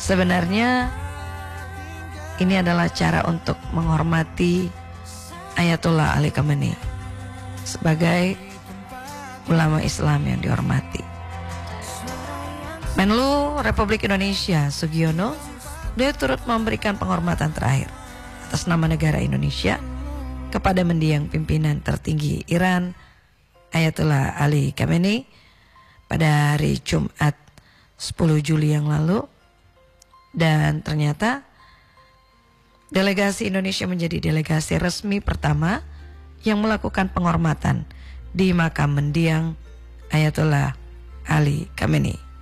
Sebenarnya ini adalah cara untuk menghormati Ayatollah Ali Khamenei sebagai ulama Islam yang dihormati. Menlu Republik Indonesia Sugiono, dia turut memberikan penghormatan terakhir atas nama negara Indonesia kepada mendiang pimpinan tertinggi Iran Ayatollah Ali Khamenei pada hari Jumat 10 Juli yang lalu. Dan ternyata delegasi Indonesia menjadi delegasi resmi pertama yang melakukan penghormatan di makam mendiang Ayatollah Ali Khamenei.